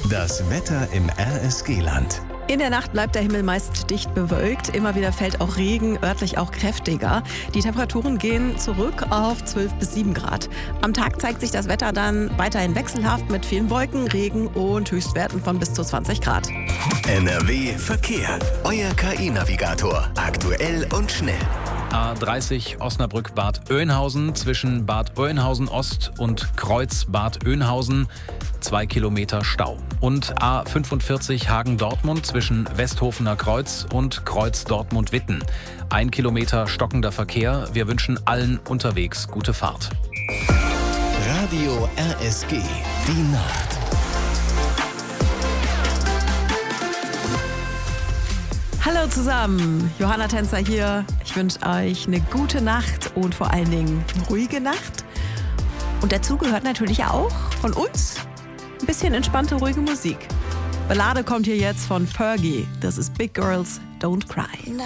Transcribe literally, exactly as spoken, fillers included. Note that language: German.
Das Wetter im R S G-Land. In der Nacht bleibt der Himmel meist dicht bewölkt. Immer wieder fällt auch Regen, örtlich auch kräftiger. Die Temperaturen gehen zurück auf zwölf bis sieben Grad. Am Tag zeigt sich das Wetter dann weiterhin wechselhaft mit vielen Wolken, Regen und Höchstwerten von bis zu zwanzig Grad. N R W Verkehr. Euer K I-Navigator. Aktuell und schnell. A dreißig Osnabrück-Bad Oeynhausen zwischen Bad Oeynhausen-Ost und Kreuz-Bad Oeynhausen. Zwei Kilometer Stau. Und A fünfundvierzig Hagen-Dortmund zwischen Westhofener Kreuz und Kreuz-Dortmund-Witten. Ein Kilometer stockender Verkehr. Wir wünschen allen unterwegs gute Fahrt. Radio R S G. Die Nacht. Hallo zusammen, Johanna Tänzer hier. Ich wünsche euch eine gute Nacht und vor allen Dingen eine ruhige Nacht. Und dazu gehört natürlich auch von uns ein bisschen entspannte, ruhige Musik. Ballade kommt hier jetzt von Fergie. Das ist Big Girls Don't Cry.